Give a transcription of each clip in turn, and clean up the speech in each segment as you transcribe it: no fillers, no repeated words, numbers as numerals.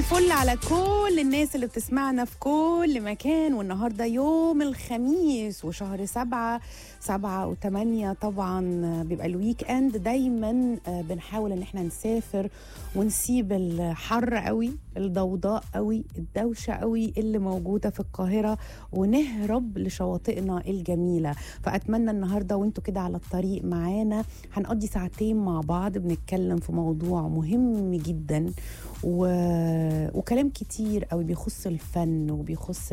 الفل على كل الناس اللي بتسمعنا في كل مكان. والنهاردة يوم الخميس وشهر 7 و8 طبعا بيبقى الويك اند. دايما بنحاول ان احنا نسافر ونسيب الحر قوي، الضوضاء قوي، الدوشة قوي اللي موجودة في القاهرة، ونهرب لشواطئنا الجميلة. فأتمنى النهاردة وانتوا كده على الطريق معانا هنقضي ساعتين مع بعض بنتكلم في موضوع مهم جدا وكلام كتير قوي بيخص الفن وبيخص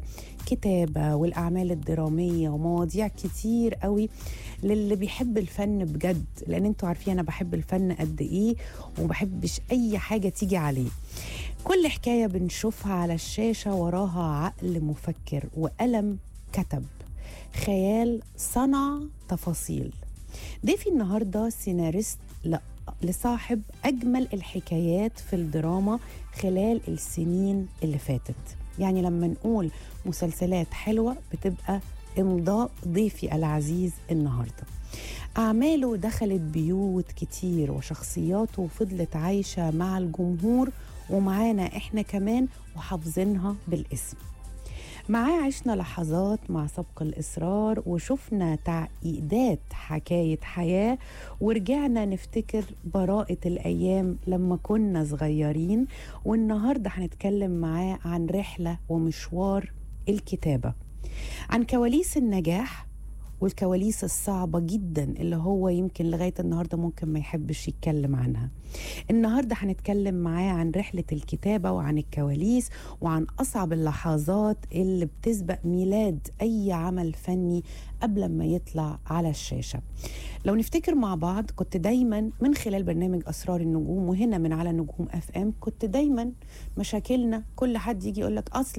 الكتابة والأعمال الدرامية ومواضيع كتير قوي للي بيحب الفن بجد، لأن انتوا عارفين أنا بحب الفن قد إيه ومبحبش أي حاجة تيجي عليه. كل حكاية بنشوفها على الشاشة وراها عقل مفكر وقلم كتب، خيال صنع تفاصيل. ضيفي النهاردة سيناريست لصاحب أجمل الحكايات في الدراما خلال السنين اللي فاتت. يعني لما نقول مسلسلات حلوة بتبقى إمضاء ضيفي العزيز النهاردة. أعماله دخلت بيوت كتير وشخصياته فضلت عايشة مع الجمهور ومعانا إحنا كمان وحافظينها بالاسم. معاه عشنا لحظات مع سبق الإصرار وشفنا تعقيدات حكاية حياة، ورجعنا نفتكر براءة الأيام لما كنا صغيرين. والنهاردة هنتكلم معاه عن رحلة ومشوار الكتابة، عن كواليس النجاح والكواليس الصعبة جدا اللي هو يمكن لغاية النهاردة ممكن ما يحبش يتكلم عنها. النهاردة هنتكلم معاه عن رحلة الكتابة وعن الكواليس وعن أصعب اللحظات اللي بتسبق ميلاد أي عمل فني قبل ما يطلع على الشاشة. لو نفتكر مع بعض كنت دايما من خلال برنامج أسرار النجوم وهنا من على نجوم FM كنت دايما مشاكلنا كل حد يجي يقولك أصل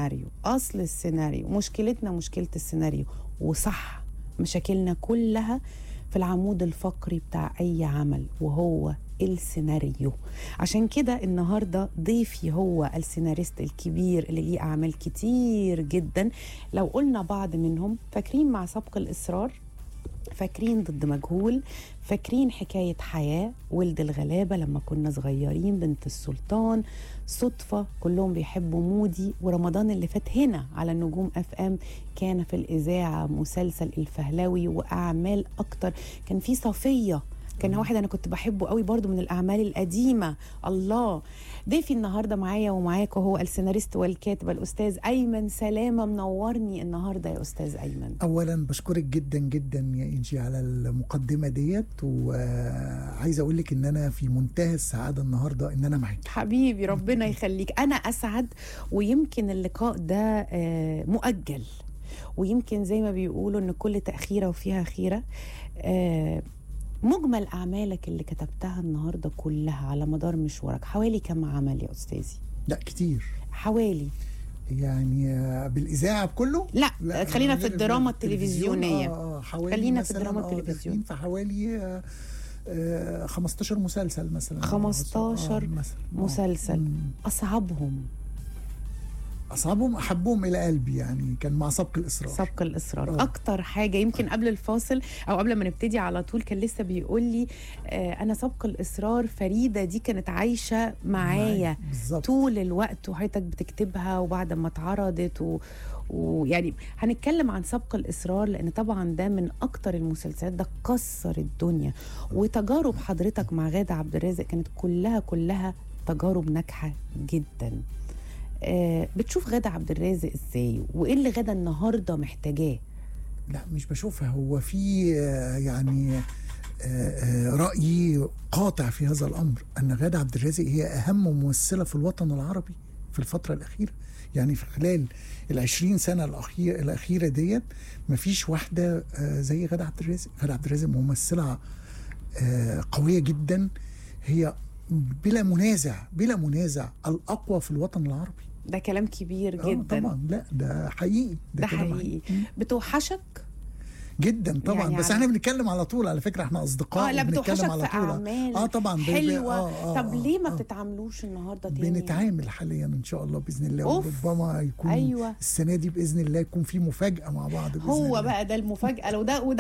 السيناريو مشكلتنا مشكلة السيناريو. وصح، مشاكلنا كلها في العمود الفقري بتاع أي عمل وهو السيناريو. عشان كده النهاردة ضيفي هو السيناريست الكبير اللي ليه أعمال كتير جدا. لو قلنا بعض منهم، فاكرين مع سبق الإصرار، فاكرين ضد مجهول، فاكرين حكاية حياة، ولد الغلابة، لما كنا صغيرين، بنت السلطان، صدفة، كلهم بيحبوا مودي. ورمضان اللي فات هنا على النجوم FM كان في الإذاعة مسلسل الفهلاوي وأعمال أكتر. كان في صفية، كان واحد أنا كنت بحبه قوي برضو من الأعمال القديمة. الله. ضيفي النهاردة معايا ومعاكم هو السيناريست والكاتب الأستاذ أيمن سلامة. منورني النهاردة يا أستاذ أيمن. أولا بشكرك جدا جدا يا إنجي على المقدمة ديت، وعايز أقول لك إن أنا في منتهى السعادة النهاردة إن أنا معاك. حبيبي ربنا يخليك، أنا أسعد. ويمكن اللقاء ده مؤجل، ويمكن زي ما بيقولوا إن كل تأخيرة وفيها خيرة. مجمل أعمالك اللي كتبتها النهاردة كلها على مدار مشوارك حوالي كم عمل يا أستاذي؟ لا كتير. حوالي يعني بالإذاعة بكله؟ لا خلينا في الدراما التلفزيونية. خلينا في الدراما التلفزيونية. فحوالي 15 مسلسل مثلا. 15 مسلسل. أصعبهم أحبهم إلى قلبي يعني كان مع سبق الإصرار. أكتر حاجة يمكن قبل الفاصل أو قبل ما نبتدي على طول كان لسه بيقول لي أنا سبق الإصرار فريدة دي كانت عايشة معايا طول الوقت، وحياتك بتكتبها وبعد ما اتعرضت ويعني هنتكلم عن سبق الإصرار لأن طبعا ده من أكتر المسلسلات، ده كسر الدنيا. وتجارب حضرتك مع غادة عبد الرازق كانت كلها تجارب ناجحة جدا. بتشوف غادة عبد الرازق ازاي وايه اللي غادة النهارده محتاجاه؟ لا مش بشوفها، هو في يعني رأيي قاطع في هذا الأمر أن غادة عبد الرازق هي أهم ممثلة في الوطن العربي في الفترة الأخيرة. يعني في خلال 20 سنة الأخيرة ديت مفيش واحدة زي غادة عبد الرازق. غادة عبد الرازق ممثلة قوية جدا، هي بلا منازع الأقوى في الوطن العربي. ده كلام كبير جدا. طبعا، لا ده حقيقي. ده حقيقي. بتوحشك جدا طبعا يعني بس احنا بنتكلم على طول، على فكره احنا اصدقاء. لا بتوحشك على طول. اعمال طبعا حلوه. طب ليه ما بتتعاملوش النهارده تاني؟ بنتعامل حاليا ان شاء الله باذن الله، وربما يكون السنه دي باذن الله يكون في مفاجاه مع بعض بإذن هو الله. بقى ده المفاجاه. وده